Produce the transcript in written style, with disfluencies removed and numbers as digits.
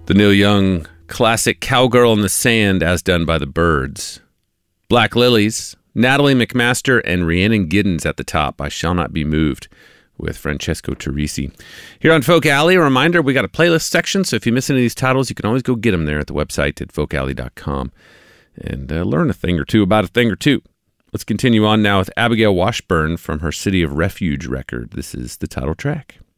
The Neil Young classic Cowgirl in the Sand, as done by the Byrds. Black Lilies, Natalie McMaster and Rhiannon Giddens at the top, I Shall Not Be Moved, with Francesco Turrisi. Here on Folk Alley, a reminder, we got a playlist section, so if you miss any of these titles, you can always go get them there at the website at folkalley.com and learn a thing or two about a thing or two. Let's continue on now with Abigail Washburn from her City of Refuge record. This is the title track.